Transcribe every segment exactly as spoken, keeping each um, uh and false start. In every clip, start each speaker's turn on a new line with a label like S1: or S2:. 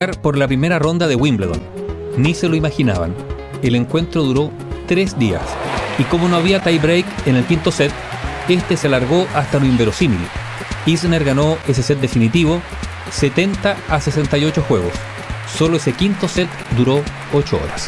S1: por la primera ronda de Wimbledon. Ni se lo imaginaban. El encuentro duró tres días. Y como no había tie-break en el quinto set, este se alargó hasta lo inverosímil. Isner ganó ese set definitivo setenta a sesenta y ocho juegos. Solo ese quinto set duró ocho horas.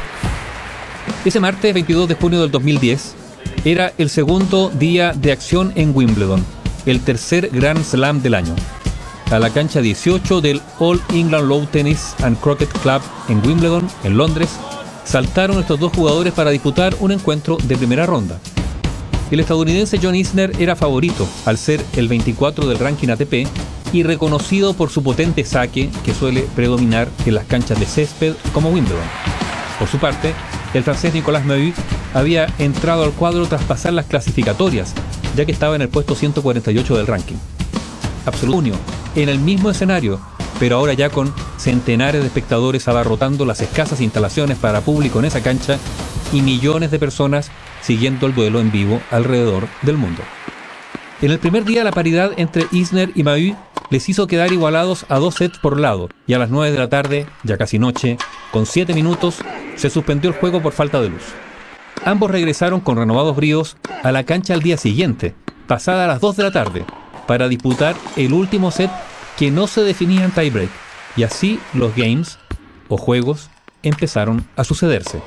S1: Ese martes veintidós de junio del dos mil diez era el segundo día de acción en Wimbledon, el tercer Grand Slam del año. A la cancha dieciocho del All England Lawn Tennis and Croquet Club en Wimbledon, en Londres, saltaron estos dos jugadores para disputar un encuentro de primera ronda. El estadounidense John Isner era favorito al ser el veinticuatro del ranking A T P y reconocido por su potente saque que suele predominar en las canchas de césped como Wimbledon. Por su parte, el francés Nicolas Mahut había entrado al cuadro tras pasar las clasificatorias, ya que estaba en el puesto ciento cuarenta y ocho del ranking. Absoluto, en el mismo escenario, pero ahora ya con centenares de espectadores abarrotando las escasas instalaciones para público en esa cancha y millones de personas siguiendo el duelo en vivo alrededor del mundo. En el primer día la paridad entre Isner y Mahut les hizo quedar igualados a dos sets por lado, y a las nueve de la tarde, ya casi noche, con siete minutos, se suspendió el juego por falta de luz. Ambos regresaron con renovados bríos a la cancha al día siguiente, pasada las dos de la tarde, para disputar el último set que no se definía en tiebreak, y así los games, o juegos, empezaron a sucederse.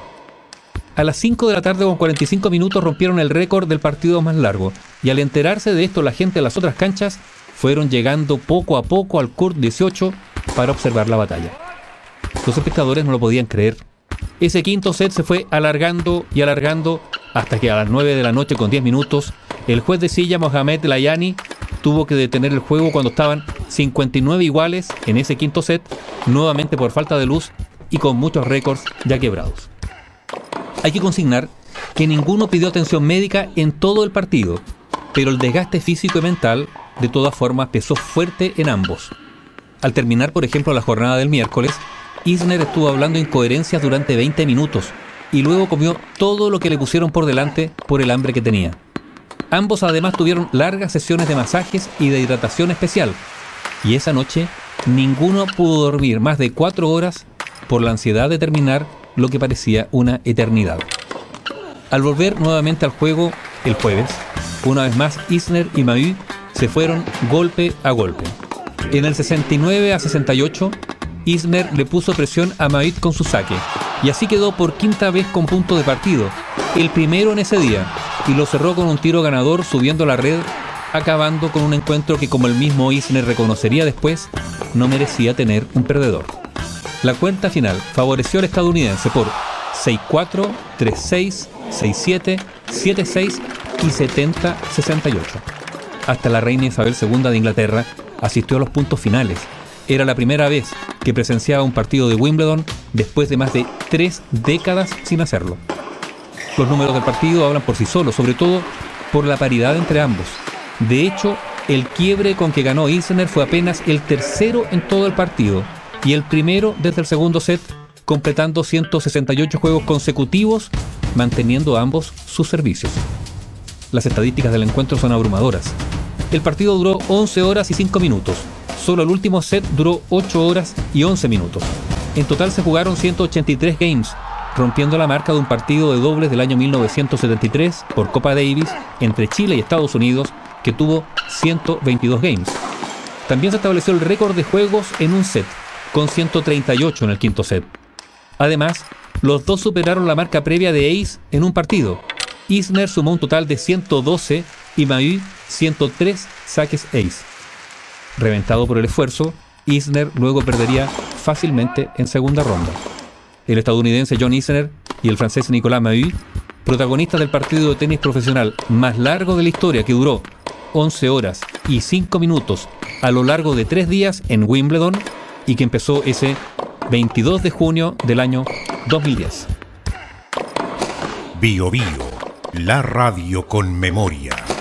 S1: A las cinco de la tarde con cuarenta y cinco minutos rompieron el récord del partido más largo, y al enterarse de esto la gente de las otras canchas fueron llegando poco a poco al court dieciocho para observar la batalla. Los espectadores no lo podían creer. Ese quinto set se fue alargando y alargando hasta que a las nueve de la noche con diez minutos el juez de silla Mohamed Layani tuvo que detener el juego cuando estaban cincuenta y nueve iguales en ese quinto set, nuevamente por falta de luz y con muchos récords ya quebrados. Hay que consignar que ninguno pidió atención médica en todo el partido, pero el desgaste físico y mental de todas formas pesó fuerte en ambos. Al terminar, por ejemplo, la jornada del miércoles, Isner estuvo hablando incoherencias durante veinte minutos y luego comió todo lo que le pusieron por delante por el hambre que tenía. Ambos además tuvieron largas sesiones de masajes y de hidratación especial, y esa noche ninguno pudo dormir más de cuatro horas por la ansiedad de terminar lo que parecía una eternidad. Al volver nuevamente al juego el jueves, una vez más Isner y Mahut se fueron golpe a golpe. En el sesenta y nueve a sesenta y ocho, Isner le puso presión a Mahut con su saque, y así quedó por quinta vez con punto de partido, el primero en ese día, y lo cerró con un tiro ganador subiendo la red, acabando con un encuentro que, como el mismo Isner reconocería después, no merecía tener un perdedor. La cuenta final favoreció al estadounidense por seis cuatro, tres seis, seis siete, siete seis y setenta a sesenta y ocho. Hasta la reina Isabel segunda de Inglaterra asistió a los puntos finales. Era la primera vez que presenciaba un partido de Wimbledon después de más de tres décadas sin hacerlo. Los números del partido hablan por sí solos, sobre todo por la paridad entre ambos. De hecho, el quiebre con que ganó Isner fue apenas el tercero en todo el partido y el primero desde el segundo set, completando ciento sesenta y ocho juegos consecutivos, manteniendo ambos sus servicios. Las estadísticas del encuentro son abrumadoras. El partido duró once horas y cinco minutos. Solo el último set duró ocho horas y once minutos. En total se jugaron ciento ochenta y tres games, rompiendo la marca de un partido de dobles del año mil novecientos setenta y tres por Copa Davis entre Chile y Estados Unidos, que tuvo ciento veintidós games. También se estableció el récord de juegos en un set, con ciento treinta y ocho en el quinto set. Además, los dos superaron la marca previa de ace en un partido. Isner sumó un total de ciento doce y Mahut ciento tres saques ace. Reventado por el esfuerzo, Isner luego perdería fácilmente en segunda ronda. El estadounidense John Isner y el francés Nicolas Mahut, protagonistas del partido de tenis profesional más largo de la historia, que duró once horas y cinco minutos a lo largo de tres días en Wimbledon y que empezó ese veintidós de junio del año dos mil diez.
S2: Bio Bio, la radio con memoria.